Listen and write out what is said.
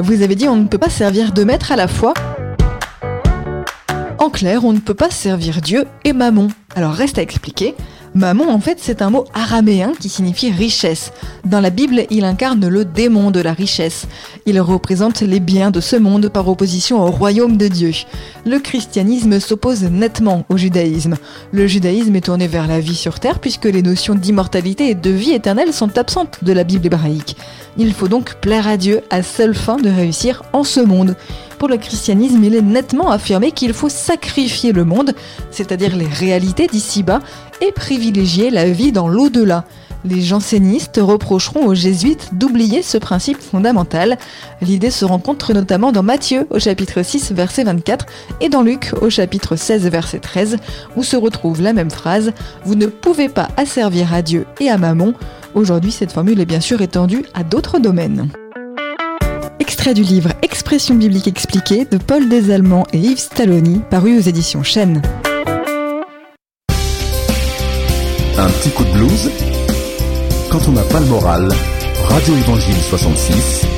Vous avez dit on ne peut pas servir deux maîtres à la fois. En clair, on ne peut pas servir Dieu et Mammon. Alors reste à expliquer. Mammon, en fait, c'est un mot araméen qui signifie richesse. Dans la Bible, il incarne le démon de la richesse. Il représente les biens de ce monde par opposition au royaume de Dieu. Le christianisme s'oppose nettement au judaïsme. Le judaïsme est tourné vers la vie sur terre puisque les notions d'immortalité et de vie éternelle sont absentes de la Bible hébraïque. Il faut donc plaire à Dieu à seule fin de réussir en ce monde. Pour le christianisme, il est nettement affirmé qu'il faut sacrifier le monde, c'est-à-dire les réalités d'ici-bas, et privilégier la vie dans l'au-delà. Les jansénistes reprocheront aux jésuites d'oublier ce principe fondamental. L'idée se rencontre notamment dans Matthieu au chapitre 6 verset 24 et dans Luc au chapitre 16 verset 13 où se retrouve la même phrase « Vous ne pouvez pas asservir à Dieu et à Mammon ». Aujourd'hui, cette formule est bien sûr étendue à d'autres domaines. Extrait du livre Expression biblique expliquée de Paul Desallemands et Yves Stalloni, paru aux éditions Chênes. Un petit coup de blues. Quand on n'a pas le moral, Radio Évangile 66